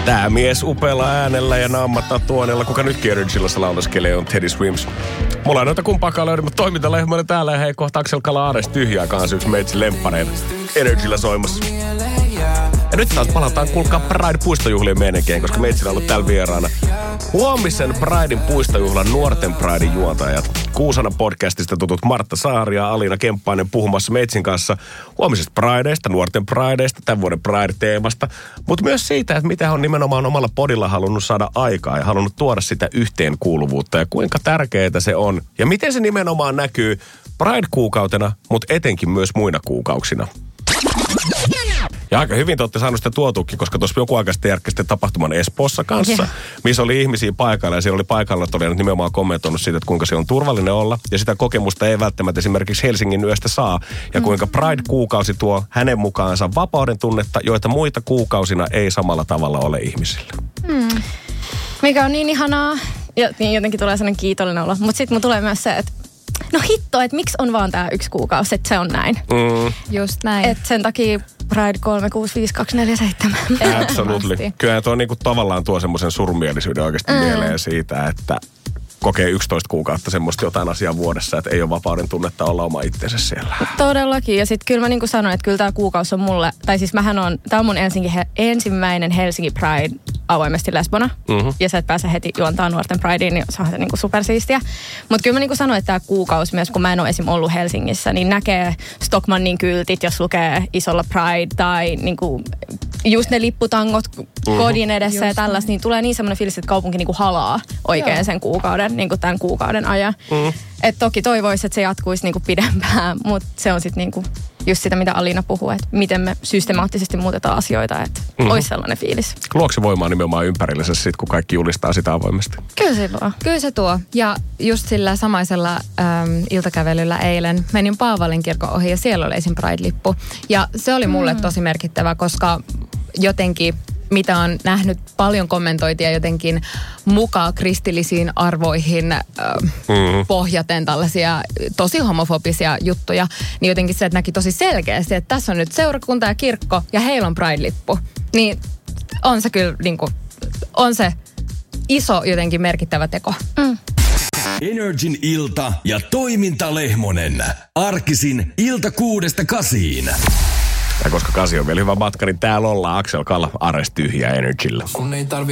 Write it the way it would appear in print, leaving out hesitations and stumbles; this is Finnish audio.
Tää mies upealla äänellä ja naammatatuonella, kuka nytkin Energyllassa laulaskelee, on Teddy Swims. Mulla ei noita kumpaakaan löydy, mutta toimintalehmäinen täällä ja hei kohta Axel Kala-Ares tyhjää kanssa yksi meitsin lemppareita Energyllä soimassa. Ja nyt taas palataan, kuulkaa Pride-puistojuhlien meininkiin, koska meitsillä on ollut täällä vieraana huomisen Pridein puistojuhlan nuorten Pridein juontajat. Kuusana podcastista tutut Martta Saari ja Alina Kemppainen puhumassa meitsin kanssa huomisesta Prideista, nuorten Prideista, tämän vuoden Pride-teemasta. Mutta myös siitä, että mitä on nimenomaan omalla podilla halunnut saada aikaa ja halunnut tuoda sitä yhteenkuuluvuutta ja kuinka tärkeää se on. Ja miten se nimenomaan näkyy Pride-kuukautena, mutta etenkin myös muina kuukausina. Ja aika hyvin te olette saaneet sitä tuotukin, koska tuossa joku aika sitten järkkäsitte tapahtuman Espoossa kanssa, missä oli ihmisiä paikalla ja siellä oli paikalla todennut nimenomaan kommentoinut siitä, että kuinka se on turvallinen olla. Ja sitä kokemusta ei välttämättä esimerkiksi Helsingin yöstä saa. Ja kuinka Pride-kuukausi tuo hänen mukaansa vapauden tunnetta, joita muita kuukausina ei samalla tavalla ole ihmisillä. Mikä on niin ihanaa ja niin jotenkin tulee sellainen kiitollinen olo. Mutta sitten mun tulee myös se, että no hitto, että miksi on vaan tää 1 kuukausi, että se on näin. Just näin. Että sen takia Pride 3652447. Absolutely. Kyllä tuo niinku tavallaan tuo semmoisen surumielisyyden oikeasti mieleen siitä, että kokee 11 kuukautta semmoista jotain asiaa vuodessa, että ei ole vapauden tunnetta olla oma itsensä siellä. Todellakin. Ja sitten kyllä mä niinku sanoin, että kyllä tää kuukausi on mulle, tai siis tää on mun ensimmäinen Helsinki Pride avoimesti lesbona. Ja sä et pääse heti juontaa nuorten Prideen, niin se on niinku supersiistiä. Mutta kyllä mä niinku sanoin, että tää kuukausi myös, kun mä en ole esim. Ollut Helsingissä, niin näkee Stockmannin kyltit, jos lukee isolla Pride tai niinku just ne lipputangot kodin edessä ja tällaista, niin tulee niin semmoinen fiilis, että kaupunki niinku halaa oikein sen kuukauden, niinku tämän kuukauden ajan. Että toki toivoisi, että se jatkuisi niinku pidempään, mutta se on sitten niinku just sitä, mitä Alina puhuu, että miten me systemaattisesti muutetaan asioita, että olisi sellainen fiilis. Luokse voimaa nimenomaan ympärillisessä sit, kun kaikki julistaa sitä avoimesti? Kyllä se tuo. Kyllä se tuo. Ja just sillä samaisella iltakävelyllä eilen menin Paavalin kirkon ohi ja siellä oli esim. Pride-lippu. Ja se oli mulle tosi merkittävä, koska jotenkin mitä on nähnyt paljon kommentointia jotenkin mukaan kristillisiin arvoihin pohjaten tällaisia tosi homofobisia juttuja, niin jotenkin se, että näki tosi selkeästi, että tässä on nyt seurakunta ja kirkko ja heillä on Pride-lippu. Niin on se kyllä niin kuin, on se iso jotenkin merkittävä teko. Energin ilta ja toimintalehmonen. Arkisin 6–8. Ja koska 8 on vielä hyvä matka, niin täällä ollaan Axel Kala-Ares tyhjä Energyllä. Kun ei tarvi